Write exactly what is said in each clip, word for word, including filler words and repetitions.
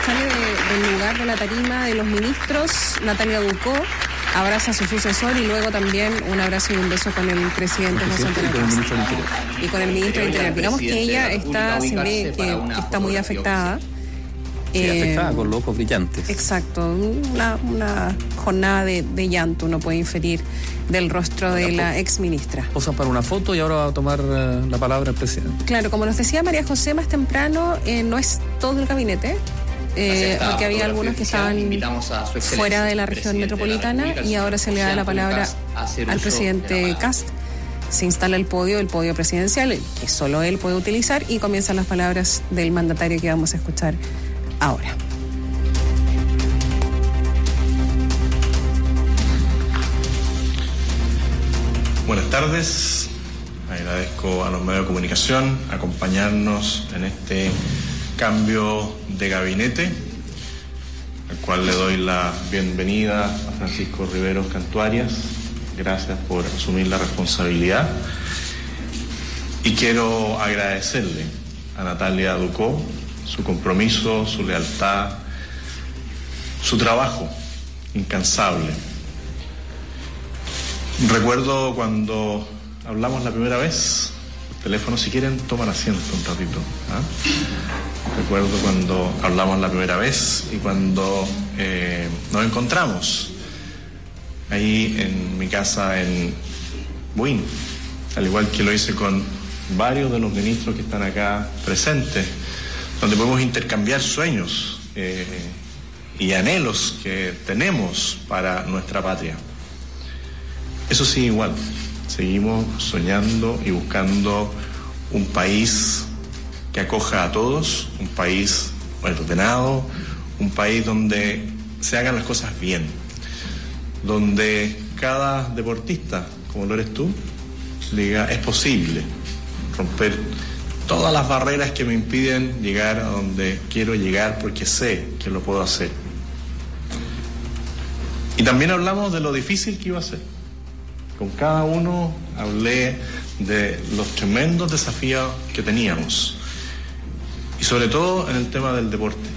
sale de, del lugar de la tarima de los ministros, Natalia Ducó abraza a su sucesor y luego también un abrazo y un beso con el presidente José Antonio Cast y con el ministro del Interior. Digamos que ella está, se ve que, que está muy afectada. Sí, eh, afectada con los ojos brillantes. Exacto, una, una jornada de, de llanto, uno puede inferir del rostro de la ex ministra. Posan para una foto y ahora va a tomar uh, la palabra el presidente. Claro, como nos decía María José más temprano, eh, no es todo el gabinete. Eh, porque había algunos que estaban fuera de la región metropolitana y ahora se le da la palabra al presidente Cast. Se instala el podio, el podio presidencial, que solo él puede utilizar, y comienzan las palabras del mandatario que vamos a escuchar ahora. Buenas tardes. Agradezco a los medios de comunicación acompañarnos en este cambio de gabinete, al cual le doy la bienvenida a Francisco Riveros Cantuarias. Gracias por asumir la responsabilidad. Y quiero agradecerle a Natalia Ducó su compromiso, su lealtad, su trabajo incansable. Recuerdo cuando hablamos la primera vez, el teléfono, si quieren, toman asiento un ratito. ¿Ah? Recuerdo cuando hablamos la primera vez y cuando eh, nos encontramos ahí en mi casa en Buin, al igual que lo hice con varios de los ministros que están acá presentes, donde podemos intercambiar sueños eh, y anhelos que tenemos para nuestra patria. Eso sí, igual, seguimos soñando y buscando un país que acoja a todos, un país ordenado, un país donde se hagan las cosas bien, donde cada deportista, como lo eres tú, diga, es posible romper todas las barreras que me impiden llegar a donde quiero llegar, porque sé que lo puedo hacer. Y también hablamos de lo difícil que iba a ser. Con cada uno hablé de los tremendos desafíos que teníamos, y sobre todo en el tema del deporte,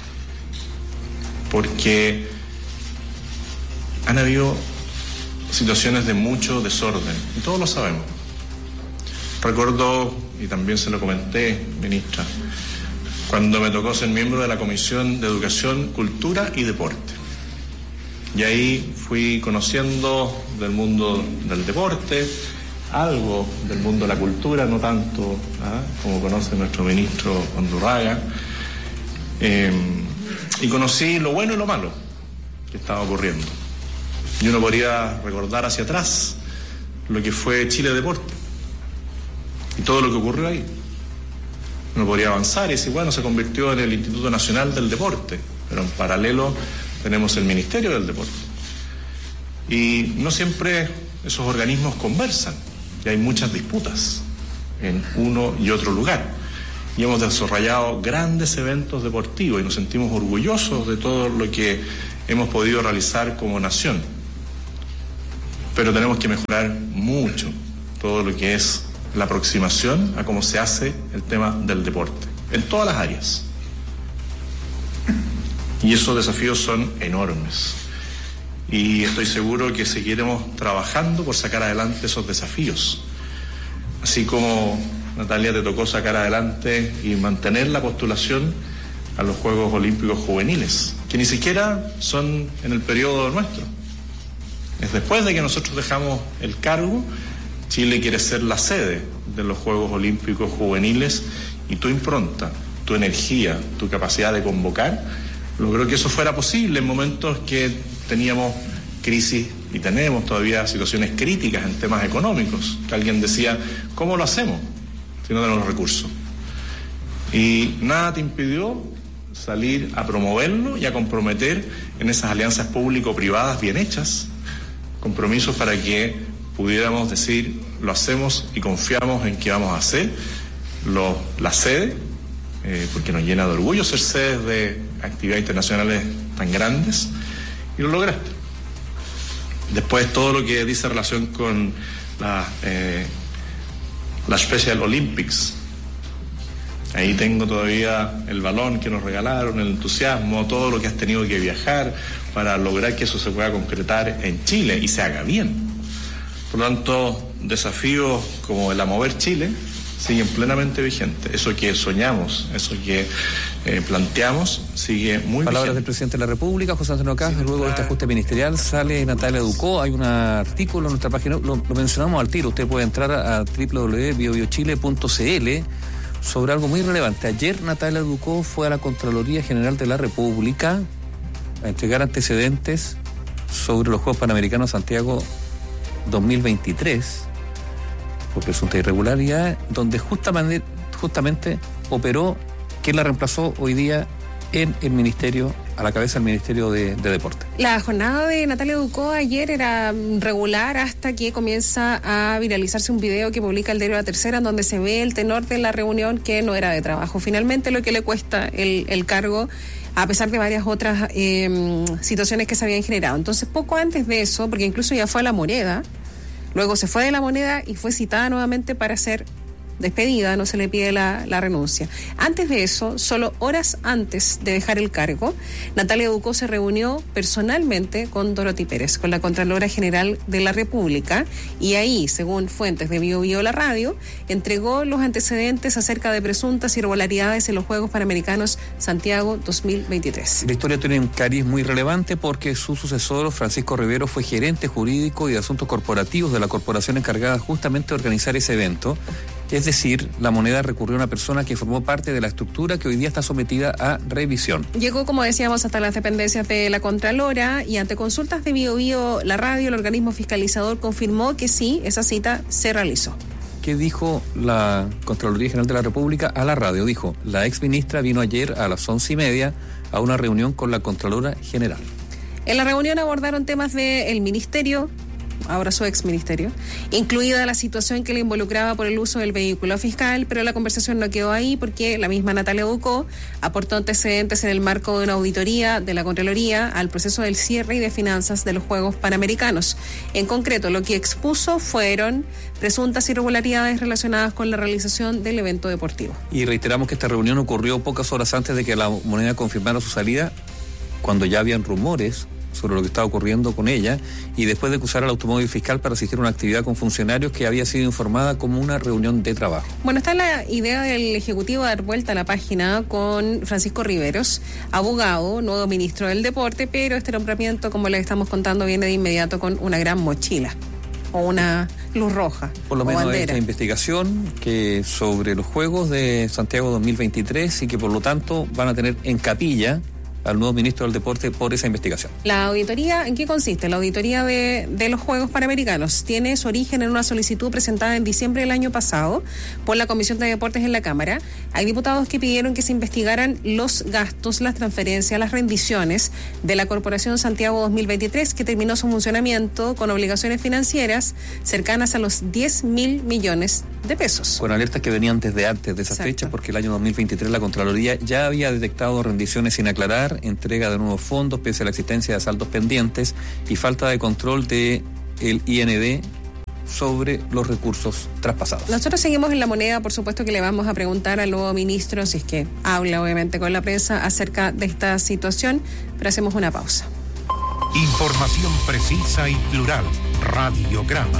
porque han habido situaciones de mucho desorden, y todos lo sabemos. Recuerdo, y también se lo comenté, ministra, cuando me tocó ser miembro de la Comisión de Educación, Cultura y Deporte. Y ahí fui conociendo del mundo del deporte, algo del mundo de la cultura, no tanto ¿eh? como conoce nuestro ministro Undurraga, eh, y conocí lo bueno y lo malo que estaba ocurriendo. Y uno podría recordar hacia atrás lo que fue Chile Deporte y todo lo que ocurrió ahí. Uno podría avanzar y decir, bueno, se convirtió en el Instituto Nacional del Deporte, pero en paralelo tenemos el Ministerio del Deporte. Y no siempre esos organismos conversan, y hay muchas disputas en uno y otro lugar. Y hemos desarrollado grandes eventos deportivos y nos sentimos orgullosos de todo lo que hemos podido realizar como nación. Pero tenemos que mejorar mucho todo lo que es la aproximación a cómo se hace el tema del deporte, en todas las áreas. Y esos desafíos son enormes. Y estoy seguro que seguiremos trabajando por sacar adelante esos desafíos. Así como, Natalia, te tocó sacar adelante y mantener la postulación a los Juegos Olímpicos Juveniles, que ni siquiera son en el periodo nuestro. Es después de que nosotros dejamos el cargo, Chile quiere ser la sede de los Juegos Olímpicos Juveniles, y tu impronta, tu energía, tu capacidad de convocar logró que eso fuera posible en momentos que teníamos crisis y tenemos todavía situaciones críticas en temas económicos, que alguien decía, ¿cómo lo hacemos si no tenemos recursos? Y nada te impidió salir a promoverlo y a comprometer en esas alianzas público-privadas bien hechas, compromisos para que pudiéramos decir, lo hacemos y confiamos en que vamos a hacer lo, la sede, eh, porque nos llena de orgullo ser sedes de actividades internacionales tan grandes, y lo lograste. Después todo lo que dice relación con la, eh, la Special Olympics, Ahí tengo todavía el balón que nos regalaron, el entusiasmo, todo lo que has tenido que viajar para lograr que eso se pueda concretar en Chile y se haga bien. Por lo tanto, desafíos como el a mover Chile siguen plenamente vigentes. Eso que soñamos, eso que eh, planteamos, sigue muy Palabras vigente. del presidente de la República, José Antonio Caz. Luego de este ajuste ministerial sale Natalia Ducó. Hay un artículo en nuestra página, lo, lo mencionamos al tiro. Usted puede entrar a, a doble u doble u doble u punto bio bio chile punto c l sobre algo muy relevante. Ayer Natalia Ducó fue a la Contraloría General de la República a entregar antecedentes sobre los Juegos Panamericanos Santiago dos mil veintitrés por presunta irregularidad, donde justamente, justamente operó quien la reemplazó hoy día en el ministerio, a la cabeza del Ministerio de, de Deporte. La jornada de Natalia Ducó ayer era regular hasta que comienza a viralizarse un video que publica el diario La Tercera, en donde se ve el tenor de la reunión que no era de trabajo. Finalmente, lo que le cuesta el, el cargo, a pesar de varias otras eh, situaciones que se habían generado. Entonces, poco antes de eso, porque incluso ya fue a La Moneda, luego se fue de La Moneda y fue citada nuevamente para ser despedida, no se le pide la, la renuncia. Antes de eso, solo horas antes de dejar el cargo, Natalia Ducó se reunió personalmente con Dorothy Pérez, con la Contralora General de la República, y ahí, según fuentes de Bio Bio La Radio, entregó los antecedentes acerca de presuntas irregularidades en los Juegos Panamericanos Santiago dos mil veintitrés. La historia tiene un cariz muy relevante porque su sucesor, Francisco Rivero, fue gerente jurídico y de asuntos corporativos de la corporación encargada justamente de organizar ese evento. Es decir, La Moneda recurrió a una persona que formó parte de la estructura que hoy día está sometida a revisión. Llegó, como decíamos, hasta las dependencias de la Contralora, y ante consultas de Bio Bio La Radio, el organismo fiscalizador confirmó que sí, esa cita se realizó. ¿Qué dijo la Contraloría General de la República a la radio? Dijo, la exministra vino ayer a las once y media a una reunión con la Contralora General. En la reunión abordaron temas del ministerio, ahora su ex ministerio, incluida la situación que le involucraba por el uso del vehículo fiscal, pero la conversación no quedó ahí porque la misma Natalia Ducó aportó antecedentes en el marco de una auditoría de la Contraloría al proceso del cierre y de finanzas de los Juegos Panamericanos. En concreto, lo que expuso fueron presuntas irregularidades relacionadas con la realización del evento deportivo. Y reiteramos que esta reunión ocurrió pocas horas antes de que La Moneda confirmara su salida, cuando ya habían rumores sobre lo que estaba ocurriendo con ella, y después de que usara el automóvil fiscal para asistir a una actividad con funcionarios que había sido informada como una reunión de trabajo. Bueno, está la idea del Ejecutivo de dar vuelta a la página con Francisco Riveros, abogado, nuevo ministro del Deporte, pero este nombramiento, como les estamos contando, viene de inmediato con una gran mochila o una luz roja. Por lo menos bandera. Esta investigación que sobre los Juegos de Santiago dos mil veintitrés y que por lo tanto van a tener en capilla al nuevo ministro del Deporte por esa investigación. La auditoría, ¿en qué consiste? La auditoría de, de los Juegos Panamericanos tiene su origen en una solicitud presentada en diciembre del año pasado por la Comisión de Deportes en la Cámara. Hay diputados que pidieron que se investigaran los gastos, las transferencias, las rendiciones de la Corporación Santiago dos mil veintitrés, que terminó su funcionamiento con obligaciones financieras cercanas a los diez mil millones de pesos. Con alertas que venían desde antes de esa Exacto. fecha, porque el año dos mil veintitrés la Contraloría ya había detectado rendiciones sin aclarar, entrega de nuevos fondos pese a la existencia de saldos pendientes y falta de control de el I N D sobre los recursos traspasados. Nosotros seguimos en La Moneda, por supuesto que le vamos a preguntar al nuevo ministro, si es que habla obviamente con la prensa acerca de esta situación, pero hacemos una pausa. Información precisa y plural. Radiograma.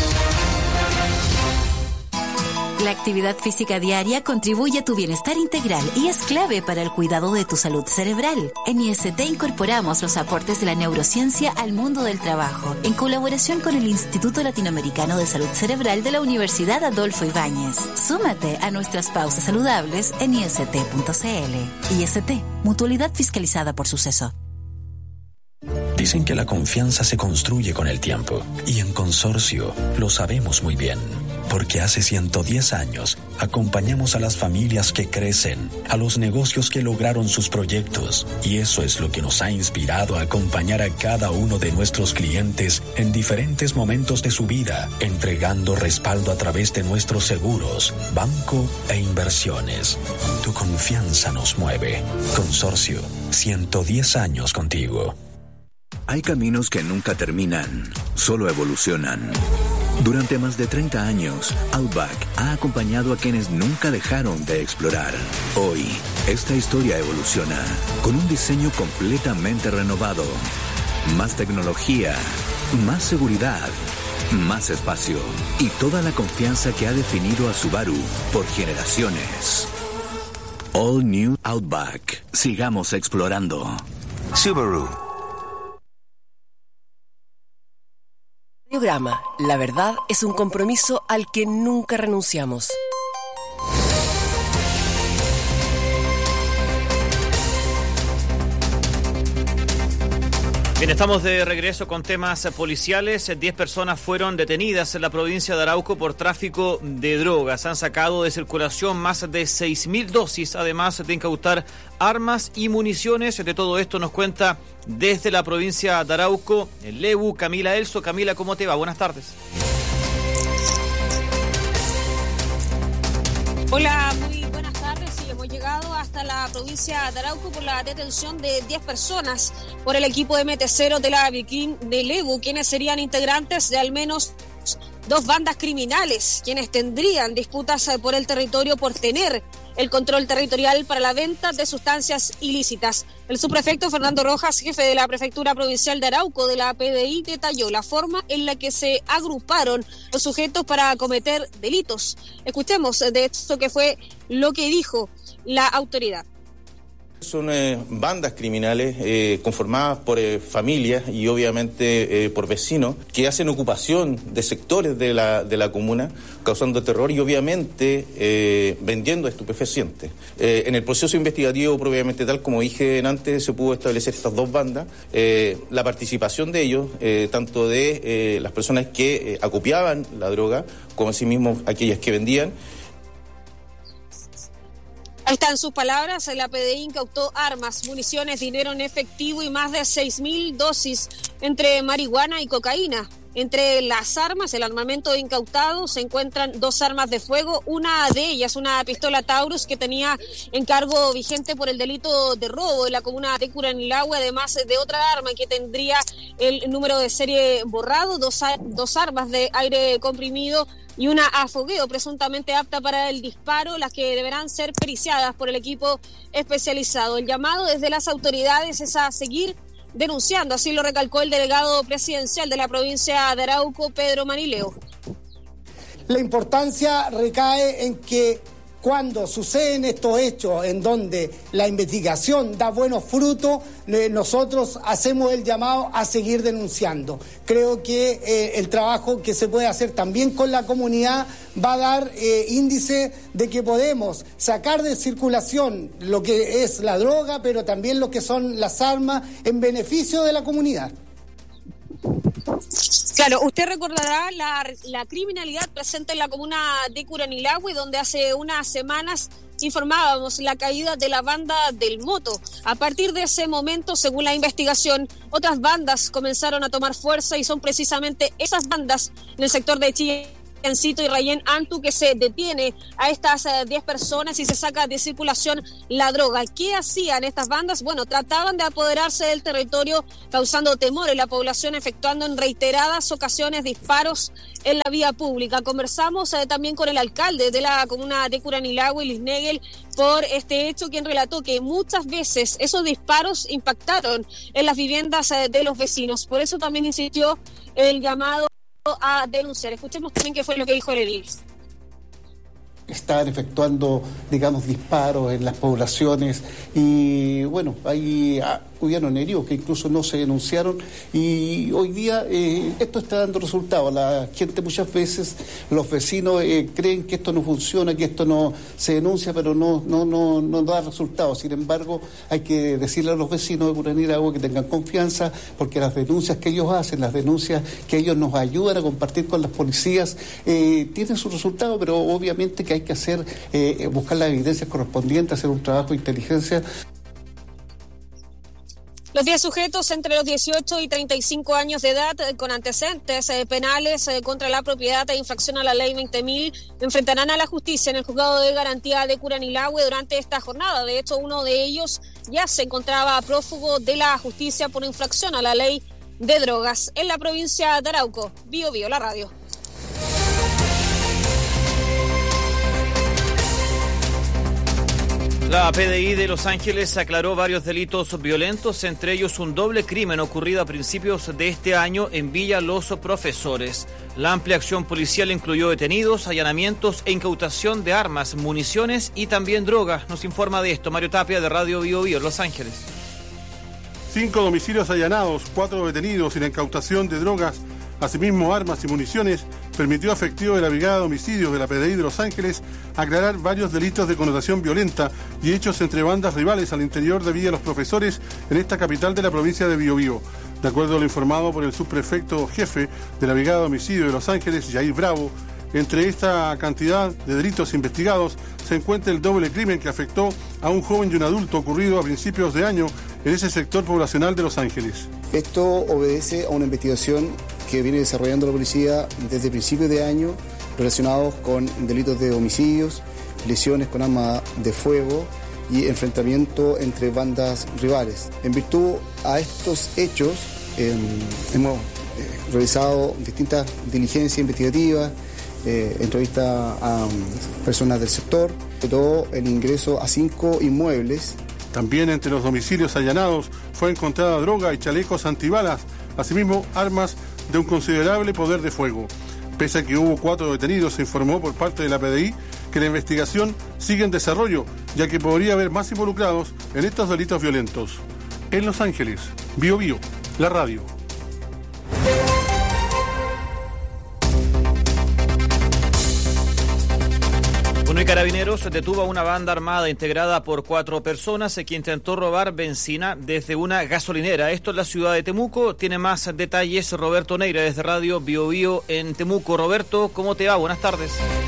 La actividad física diaria contribuye a tu bienestar integral y es clave para el cuidado de tu salud cerebral. En I S T incorporamos los aportes de la neurociencia al mundo del trabajo, en colaboración con el Instituto Latinoamericano de Salud Cerebral de la Universidad Adolfo Ibáñez. Súmate a nuestras pausas saludables en i s t punto c l. I S T, mutualidad fiscalizada por Suceso. Dicen que la confianza se construye con el tiempo, y en Consorcio lo sabemos muy bien. Porque hace ciento diez años acompañamos a las familias que crecen, a los negocios que lograron sus proyectos, y eso es lo que nos ha inspirado a acompañar a cada uno de nuestros clientes en diferentes momentos de su vida, entregando respaldo a través de nuestros seguros, banco e inversiones. Tu confianza nos mueve. Consorcio, ciento diez años contigo. Hay caminos que nunca terminan, solo evolucionan. Durante más de treinta años, Outback ha acompañado a quienes nunca dejaron de explorar. Hoy, esta historia evoluciona con un diseño completamente renovado. Más tecnología, más seguridad, más espacio y toda la confianza que ha definido a Subaru por generaciones. All New Outback. Sigamos explorando. Subaru. Programa. La verdad es un compromiso al que nunca renunciamos. Bien, estamos de regreso con temas policiales. Diez personas fueron detenidas en la provincia de Arauco por tráfico de drogas. Han sacado de circulación más de seis mil dosis, además de incautar armas y municiones. De todo esto nos cuenta desde la provincia de Arauco, el Lebu, Camila Elso. Camila, ¿cómo te va? Buenas tardes. Hola, muy buenas tardes. Sí, hemos llegado hasta la provincia de Arauco por la detención de diez personas por el equipo de meteceros de la Viquín de Lebu, quienes serían integrantes de al menos dos bandas criminales, quienes tendrían disputas por el territorio por tener el control territorial para la venta de sustancias ilícitas. El subprefecto Fernando Rojas, jefe de la Prefectura Provincial de Arauco de la P D I, detalló la forma en la que se agruparon los sujetos para cometer delitos. Escuchemos de esto que fue lo que dijo la autoridad. Son eh, bandas criminales eh, conformadas por eh, familias y obviamente eh, por vecinos que hacen ocupación de sectores de la, de la comuna, causando terror y obviamente eh, vendiendo estupefacientes. Eh, en el proceso investigativo, propiamente tal como dije antes, se pudo establecer estas dos bandas, eh, la participación de ellos, eh, tanto de eh, las personas que eh, acopiaban la droga, como asimismo aquellas que vendían. Ahí están sus palabras. La P D I incautó armas, municiones, dinero en efectivo y más de seis mil dosis entre marihuana y cocaína. Entre las armas, el armamento incautado, se encuentran dos armas de fuego, una de ellas una pistola Taurus que tenía encargo vigente por el delito de robo en la comuna de Curanilahue, además de otra arma que tendría el número de serie borrado, dos, dos armas de aire comprimido y una a fogueo presuntamente apta para el disparo, las que deberán ser periciadas por el equipo especializado. El llamado desde las autoridades es a seguir denunciando, así lo recalcó el delegado presidencial de la provincia de Arauco, Pedro Manileo. La importancia recae en que cuando suceden estos hechos en donde la investigación da buenos frutos, eh, nosotros hacemos el llamado a seguir denunciando. Creo que eh, el trabajo que se puede hacer también con la comunidad va a dar eh, índice de que podemos sacar de circulación lo que es la droga, pero también lo que son las armas en beneficio de la comunidad. Claro, usted recordará la, la criminalidad presente en la comuna de Curanilahue, donde hace unas semanas informábamos la caída de la banda del Moto. A partir de ese momento, según la investigación, otras bandas comenzaron a tomar fuerza y son precisamente esas bandas en el sector de Chile y Rayén Antu que se detiene a estas diez uh, personas y se saca de circulación la droga. ¿Qué hacían estas bandas? Bueno, trataban de apoderarse del territorio causando temor en la población, efectuando en reiteradas ocasiones disparos en la vía pública. Conversamos uh, también con el alcalde de la comuna de Curanilahue, Luis Negel, por este hecho, quien relató que muchas veces esos disparos impactaron en las viviendas uh, de los vecinos. Por eso también insistió el llamado a denunciar. Escuchemos también qué fue lo que dijo el edil. Están efectuando, digamos, disparos en las poblaciones y, bueno, hay hubieron heridos que incluso no se denunciaron y hoy día eh, esto está dando resultados. La gente muchas veces, los vecinos eh, creen que esto no funciona, que esto no se denuncia, pero no no no no da resultados. Sin embargo, hay que decirle a los vecinos de Curanilahue que tengan confianza, porque las denuncias que ellos hacen, las denuncias que ellos nos ayudan a compartir con las policías, eh, tienen su resultado, pero obviamente que hay que hacer, eh, buscar las evidencias correspondientes, hacer un trabajo de inteligencia. Los diez sujetos entre los dieciocho y treinta y cinco años de edad con antecedentes eh, penales eh, contra la propiedad e infracción a la ley veinte mil enfrentarán a la justicia en el juzgado de garantía de Curanilahue durante esta jornada. De hecho, uno de ellos ya se encontraba prófugo de la justicia por infracción a la ley de drogas en la provincia de Arauco. Bio Bio, la radio. La P D I de Los Ángeles aclaró varios delitos violentos, entre ellos un doble crimen ocurrido a principios de este año en Villa Los Profesores. La amplia acción policial incluyó detenidos, allanamientos e incautación de armas, municiones y también drogas. Nos informa de esto Mario Tapia de Radio Bio Bio, Los Ángeles. Cinco domicilios allanados, cuatro detenidos y la incautación de drogas, asimismo armas y municiones, permitió a efectivo de la Brigada de Homicidios de la P D I de Los Ángeles aclarar varios delitos de connotación violenta y hechos entre bandas rivales al interior de Villa Los Profesores en esta capital de la provincia de Biobío. De acuerdo a lo informado por el subprefecto jefe de la Brigada de Homicidios de Los Ángeles, Jair Bravo, entre esta cantidad de delitos investigados se encuentra el doble crimen que afectó a un joven y un adulto ocurrido a principios de año en ese sector poblacional de Los Ángeles. Esto obedece a una investigación que viene desarrollando la policía desde principios de año relacionados con delitos de homicidios, lesiones con arma de fuego y enfrentamiento entre bandas rivales. En virtud a estos hechos eh, hemos eh, realizado distintas diligencias investigativas, eh, entrevistas a um, personas del sector, sobre todo el ingreso a cinco inmuebles. También entre los domicilios allanados fue encontrada droga y chalecos antibalas, asimismo armas de un considerable poder de fuego. Pese a que hubo cuatro detenidos, se informó por parte de la P D I que la investigación sigue en desarrollo, ya que podría haber más involucrados en estos delitos violentos. En Los Ángeles, Bio Bio, la radio. Bueno, y Carabineros detuvo a una banda armada integrada por cuatro personas que intentó robar benzina desde una gasolinera. Esto es la ciudad de Temuco. Tiene más detalles Roberto Neira desde Radio Bio Bio en Temuco. Roberto, ¿cómo te va? Buenas tardes.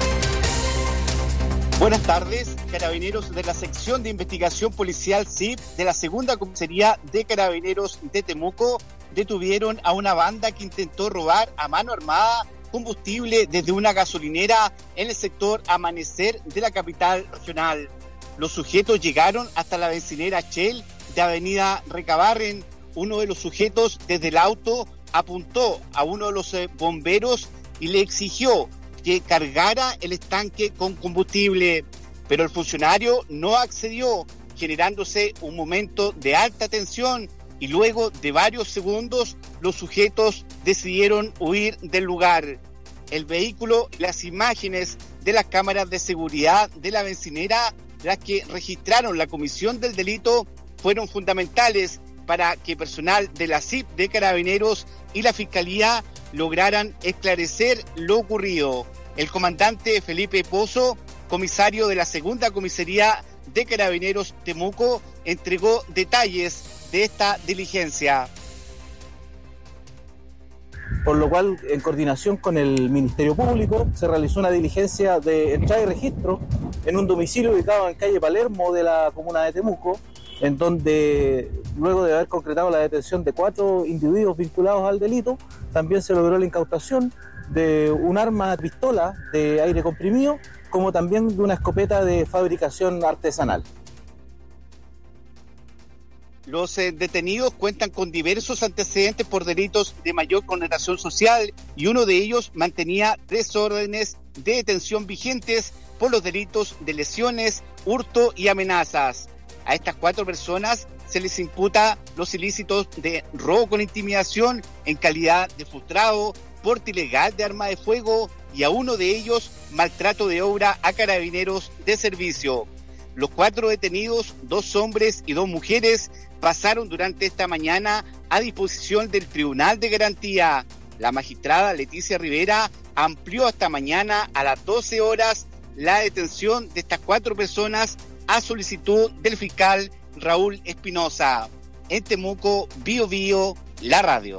Buenas tardes. Carabineros de la sección de investigación policial S I P de la segunda comisaría de Carabineros de Temuco detuvieron a una banda que intentó robar a mano armada combustible desde una gasolinera en el sector Amanecer de la capital regional. Los sujetos llegaron hasta la bencinera Shell de Avenida Recabarren. Uno de los sujetos desde el auto apuntó a uno de los eh, bomberos y le exigió que cargara el estanque con combustible, pero el funcionario no accedió, generándose un momento de alta tensión y luego de varios segundos los sujetos decidieron huir del lugar. El vehículo y las imágenes de las cámaras de seguridad de la bencinera, las que registraron la comisión del delito, fueron fundamentales para que personal de la S I P de Carabineros y la Fiscalía lograran esclarecer lo ocurrido. El comandante Felipe Pozo, comisario de la segunda comisaría de Carabineros Temuco, entregó detalles de esta diligencia. Por lo cual, en coordinación con el Ministerio Público, se realizó una diligencia de entrada y registro en un domicilio ubicado en calle Palermo de la comuna de Temuco, en donde, luego de haber concretado la detención de cuatro individuos vinculados al delito, también se logró la incautación de un arma pistola de aire comprimido, como también de una escopeta de fabricación artesanal. Los eh, detenidos cuentan con diversos antecedentes por delitos de mayor connotación social y uno de ellos mantenía tres órdenes de detención vigentes por los delitos de lesiones, hurto y amenazas. A estas cuatro personas se les imputa los ilícitos de robo con intimidación en calidad de frustrado, porte ilegal de arma de fuego y a uno de ellos maltrato de obra a carabineros de servicio. Los cuatro detenidos, dos hombres y dos mujeres, pasaron durante esta mañana a disposición del Tribunal de Garantía. La magistrada Leticia Rivera amplió hasta mañana a las doce horas la detención de estas cuatro personas a solicitud del fiscal Raúl Espinosa. En Temuco, Bio Bio, la radio.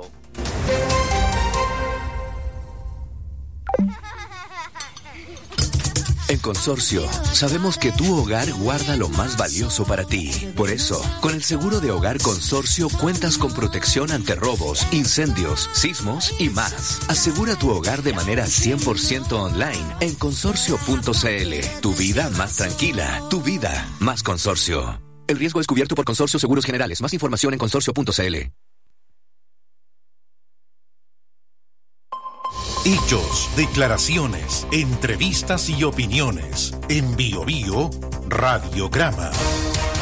En Consorcio, sabemos que tu hogar guarda lo más valioso para ti. Por eso, con el seguro de hogar Consorcio cuentas con protección ante robos, incendios, sismos y más. Asegura tu hogar de manera cien por ciento online en consorcio punto c l. Tu vida más tranquila, tu vida más Consorcio. El riesgo es cubierto por Consorcio Seguros Generales. Más información en consorcio punto c l. Hechos, declaraciones, entrevistas y opiniones. En Bio Bio Radiograma.